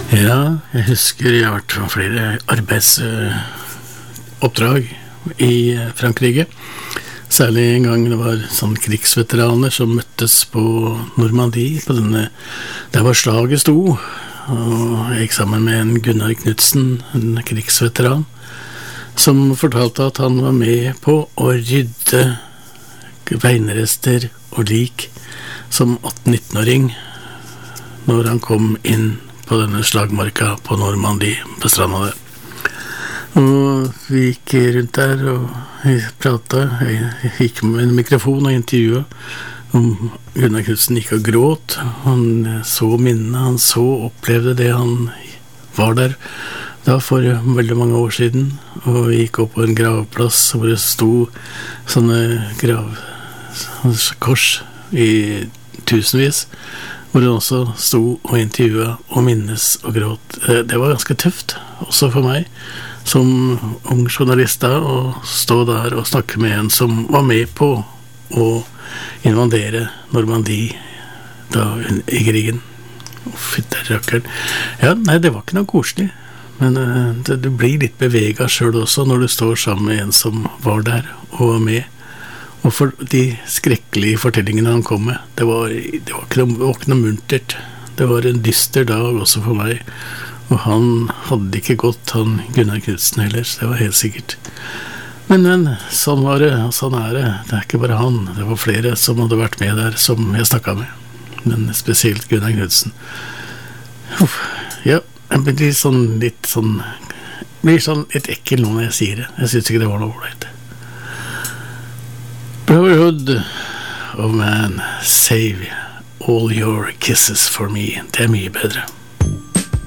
Ja, jeg husker jeg har vært på flere arbeidsoppdrag i Frankrike. Særlig en gang det var sånne krigsveteraner som møttes på Normandie, der var slaget sto, og jeg gikk sammen med en Gunnar Knudsen, en krigsveteran, som fortalte at han var med på å rydde veinrester og lik som 18-19-åring når han kom inn på denne slagmarka på Normandie, på stranda der. Og vi gikk rundt der og pratet, jeg gikk med en mikrofon og intervjuet, og Gunnar Knudsen gikk og gråt. Han så minnene, han så opplevde det han var der da for veldig mange år siden, og vi gikk opp på en gravplass hvor det sto sånne gravkors i tusenvis, hvor det også sto og intervjuet og minnes og gråt. Det var ganske tøft, også for meg, som ung journalist da, å stå der og snakke med en som var med på å invadere Normandie da i krigen. Fytterrakkeren. Ja, nei, det var ikke noe koselig, men du blir litt beveget selv også når du står sammen med en som var der og var med. Og for de skrekkelige fortellingene han kom med, det var ikke noe muntert. Det var en dyster dag også for meg. Og han hadde ikke gått, han Gunnar Knudsen heller, så det var helt sikkert. Men sånn var det, og sånn er det. Det er ikke bare han, det var flere som hadde vært med der, som jeg snakket med. Men spesielt Gunnar Knudsen. Ja, jeg blir litt sånn litt ekkel nå når jeg sier det. Jeg synes ikke det var noe overleit. Brotherhood of Man, save all your kisses for me. Det er mye bedre.